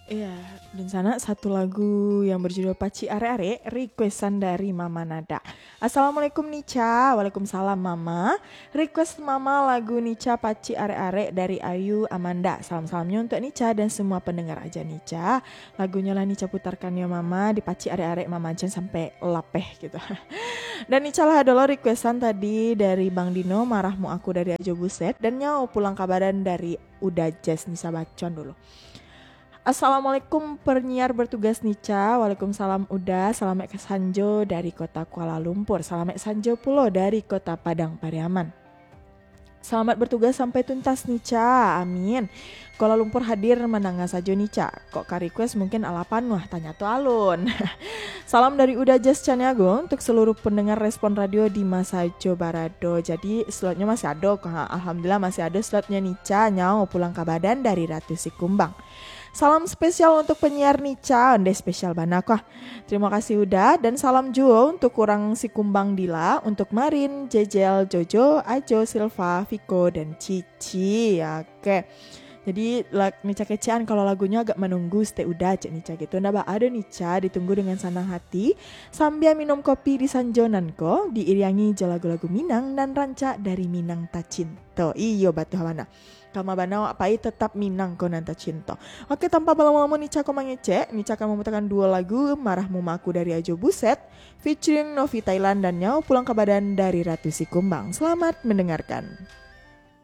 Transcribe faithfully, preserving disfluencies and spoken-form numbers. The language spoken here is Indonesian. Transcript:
Iya, dan sana satu lagu yang berjudul Paci Are-Are, requestan dari Mama Nada. Assalamualaikum Nica, waalaikumsalam Mama. Request Mama lagu Nica Paci Are-Are dari Ayu Amanda. Salam-salamnya untuk Nica dan semua pendengar aja Nica. Lagunya lah Nica putarkan ya Mama, di Paci Are-Are Mama Jen sampai lapeh gitu. Dan Nica lah adalah requestan tadi dari Bang Dino, Marahmu Aku dari Ajo Buset. Dan Nyau Pulang Kabaran dari Uda Jazz, Nisa Bacon dulu. Assalamualaikum penyiar bertugas Nica. Waalaikumsalam Uda. Salamek Sanjo dari kota Kuala Lumpur. Salamek Sanjo Pulo dari kota Padang Pariaman. Selamat bertugas sampai tuntas Nica. Amin. Kuala Lumpur hadir menangga sajo Nica. Kok ka request mungkin alapan wah tanya tuh alun. Salam dari Uda Jazz Caniago untuk seluruh pendengar Respon Radio di Masajo Barado. Jadi slotnya masih ada. Alhamdulillah masih ada slotnya Nica. Nyau pulang ke badan dari Ratu Sikumbang. Salam spesial untuk penyiar Nica, ande spesial banyak kah. Terima kasih udah dan salam juga untuk kurang si kumbang Dila, untuk Marin, Jejel, Jojo, Ajo, Silva, Viko dan Cici. Oke. Jadi Nica kecean kalau lagunya agak menunggu stay udah cek Nica gitu. Nah ada Nica ditunggu dengan senang hati sambil minum kopi di Sanjonan ko diiringi lagu-lagu Minang dan ranca dari Minang Tacinto. Iyo batu hawana. Kama bana apai tetap Minang ko nanta cinta. Oke tanpa lama-lama Nica ko mangecek, Nica akan memutarkan dua lagu Marahmu Maku dari Ajo Buset featuring Novi Thailand dan Nyau Pulang ke Badan dari Ratu Sikumbang. Selamat mendengarkan.